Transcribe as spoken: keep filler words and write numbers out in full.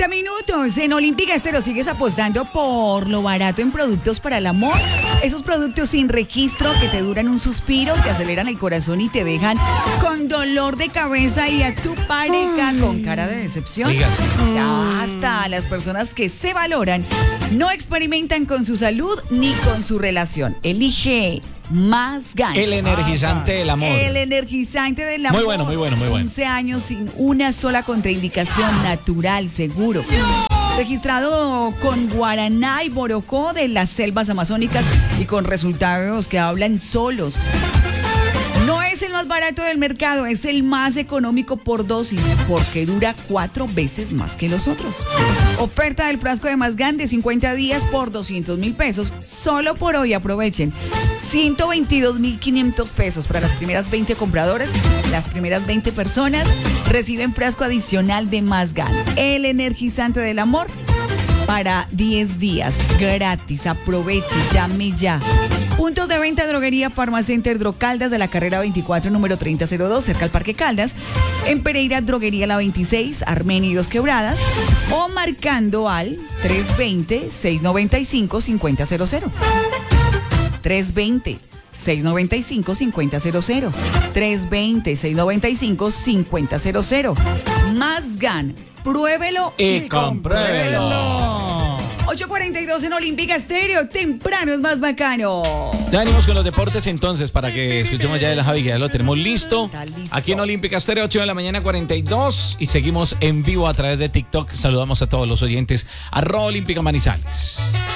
treinta minutos. En Olímpica Estéreo sigues apostando por lo barato en productos para el amor. Esos productos sin registro que te duran un suspiro, te aceleran el corazón y te dejan con dolor de cabeza y a tu pareja Ay. con cara de decepción. Dígase. Ya basta. Las personas que se valoran no experimentan con su salud ni con su relación. Elige Más Gan. El energizante del amor. El energizante del amor. Muy bueno, muy bueno, muy bueno. quince años sin una sola contraindicación, natural, seguro. Registrado con guaraná y borocó de las selvas amazónicas y con resultados que hablan solos. No es el más barato del mercado, es el más económico por dosis, porque dura cuatro veces más que los otros. Oferta del frasco de Más Gan de cincuenta días por doscientos mil pesos. Solo por hoy aprovechen. ciento veintidós mil quinientos pesos para las primeras veinte compradores. Las primeras veinte personas reciben frasco adicional de Más Gan. El energizante del amor para diez días. Gratis. Aproveche. Llame ya. Puntos de venta: Droguería Farmacenter Drocaldas de la carrera veinticuatro, número treinta cero dos, cerca al Parque Caldas. En Pereira, Droguería La veintiséis, Armenia y Dos Quebradas. O marcando al tres dos cero, seis nueve cinco, cinco cero cero cero. tres dos cero, seis nueve cinco, cinco cero cero cero. tres dos cero, seis nueve cinco, cinco cero cero cero. Más Gan. Pruébelo y, y compruébelo. ocho cuarenta y dos en Olímpica Estéreo. Temprano es más bacano. Ya venimos con los deportes entonces para que escuchemos ya de la Javi, que ya lo tenemos listo. listo. Aquí en Olímpica Estéreo, ocho de la mañana, cuarenta y dos. Y seguimos en vivo a través de TikTok. Saludamos a todos los oyentes. Arroba Olímpica Manizales.